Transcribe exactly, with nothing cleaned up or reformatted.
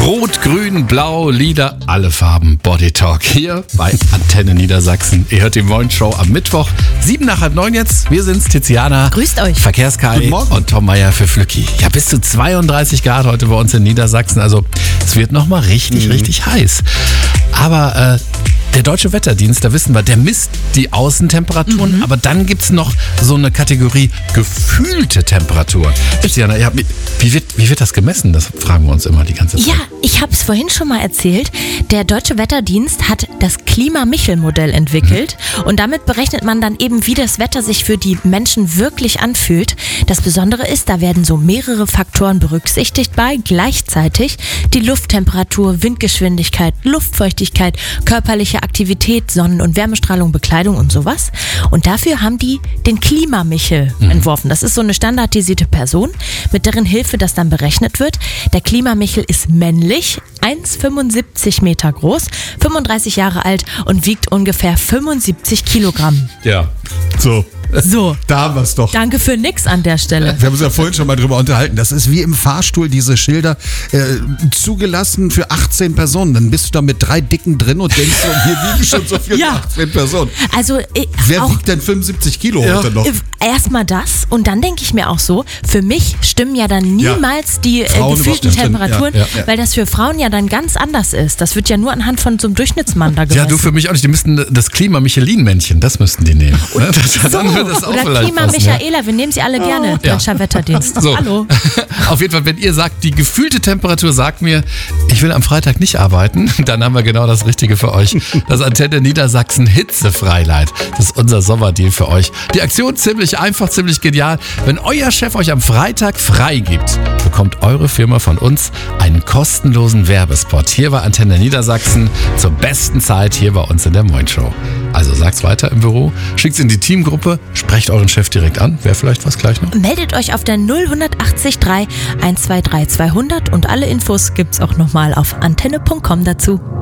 Rot, Grün, Blau, Lila, alle Farben. Body Talk hier bei Antenne Niedersachsen. Ihr hört die Moin Show am Mittwoch, sieben nach halb neun jetzt. Wir sind's, Tiziana. Grüßt euch. Verkehrskai und Tom Meyer für Flücki. Ja, bis zu zweiunddreißig Grad heute bei uns in Niedersachsen. Also es wird nochmal richtig, mhm. richtig heiß. Aber äh, der Deutsche Wetterdienst, da wissen wir, der misst die Außentemperaturen, mhm. aber dann gibt es noch so eine Kategorie gefühlte Temperaturen. Tiziana, wie wird, wie wird das gemessen? Das fragen wir uns immer die ganze Zeit. Ja, ich habe es vorhin schon mal erzählt. Der Deutsche Wetterdienst hat das Klima-Michel-Modell entwickelt mhm. und damit berechnet man dann eben, wie das Wetter sich für die Menschen wirklich anfühlt. Das Besondere ist, da werden so mehrere Faktoren berücksichtigt bei gleichzeitig die Lufttemperatur, Windgeschwindigkeit, Luftfeuchtigkeit, körperliche Aktivität, Sonnen- und Wärmestrahlung, Bekleidung und sowas. Und dafür haben die den Klima-Michel mhm. entworfen. Das ist so eine standardisierte Person, mit deren Hilfe das dann berechnet wird. Der Klima-Michel ist männlich, eins Komma fünfundsiebzig Meter groß, fünfunddreißig Jahre alt und wiegt ungefähr fünfundsiebzig Kilogramm. Ja, so. So, da haben wir es doch. Danke für nix an der Stelle. Wir haben uns ja vorhin schon mal drüber unterhalten. Das ist wie im Fahrstuhl, diese Schilder, äh, zugelassen für achtzehn Personen. Dann bist du da mit drei Dicken drin und denkst so, wir wiegen schon so viel ja. für achtzehn Personen. Also, ich, Wer auch, wiegt denn fünfundsiebzig Kilo ja. heute noch? Erstmal das und dann denke ich mir auch so, für mich stimmen ja dann niemals ja. die äh, gefühlten Temperaturen, ja, ja, ja. weil das für Frauen ja dann ganz anders ist. Das wird ja nur anhand von so einem Durchschnittsmann da gemessen. Ja, du für mich auch nicht. Die müssten das Klima-Michelin-Männchen, das müssten die nehmen. Ne? Das, so. Dann wird das auch Oder vielleicht Klima Michaela, wir nehmen sie alle gerne, oh. Deutscher ja. Wetterdienst. So. Hallo. Auf jeden Fall, wenn ihr sagt, die gefühlte Temperatur sagt mir, ich will am Freitag nicht arbeiten, dann haben wir genau das Richtige für euch. Das Antenne Niedersachsen Hitzefreileid. Das ist unser Sommerdeal für euch. Die Aktion ziemlich einfach, ziemlich genial. Wenn euer Chef euch am Freitag frei gibt, bekommt eure Firma von uns einen kostenlosen Werbespot. Hier bei Antenne Niedersachsen zur besten Zeit hier bei uns in der Moin Show. Also sagt's weiter im Büro, schickt's in die Teamgruppe, sprecht euren Chef direkt an. Wäre vielleicht was gleich noch? Meldet euch auf der null acht drei eins zwei drei zweihundert und alle Infos gibt's auch nochmal auf antenne punkt com dazu.